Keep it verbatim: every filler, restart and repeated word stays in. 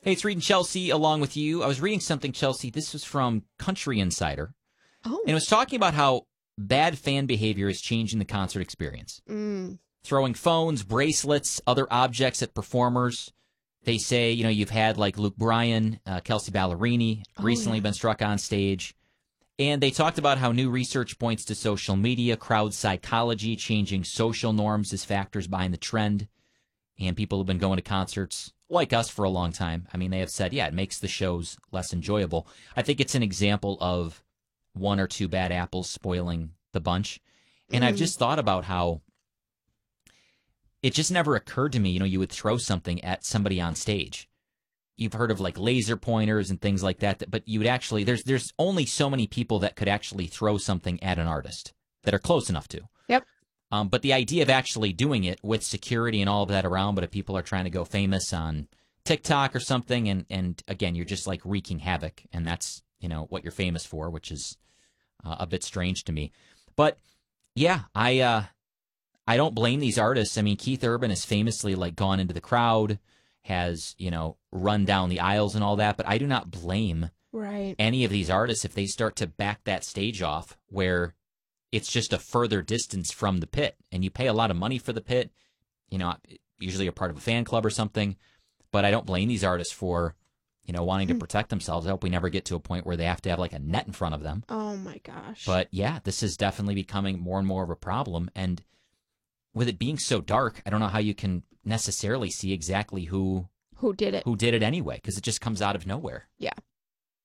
Hey, it's Reed and Chelsea along with you. I was reading something, Chelsea. This was from Country Insider. Oh. And it was talking about how bad fan behavior is changing the concert experience. Mm. Throwing phones, bracelets, other objects at performers. They say, you know, you've had like Luke Bryan, uh, Kelsey Ballerini Oh, recently yeah. been struck on stage. And they talked about how new research points to social media, crowd psychology, changing social norms as factors behind the trend. And people have been going to concerts like us for a long time. I mean, they have said, yeah, it makes the shows less enjoyable. I think it's an example of one or two bad apples spoiling the bunch. And Mm. I've just thought about how it just never occurred to me, you know, you would throw something at somebody on stage. You've heard of like laser pointers and things like that, but you would actually, there's there's only so many people that could actually throw something at an artist that are close enough to. Yep. Um, but the idea of actually doing it with security and all of that around, but if people are trying to go famous on TikTok or something, and, and again, you're just like wreaking havoc, and that's, you know, what you're famous for, which is uh, a bit strange to me. But yeah, I uh, I don't blame these artists. I mean, Keith Urban has famously like gone into the crowd, has, you know, run down the aisles and all that, but I do not blame Right. any of these artists if they start to back that stage off where it's just a further distance from the pit, and you pay a lot of money for the pit. You know, usually you're part of a fan club or something, but I don't blame these artists for, you know, wanting to protect themselves. I hope we never get to a point where they have to have like a net in front of them. Oh my gosh. But yeah, this is definitely becoming more and more of a problem. And with it being so dark, I don't know how you can necessarily see exactly who Who did it? who did it anyway, because it just comes out of nowhere. Yeah.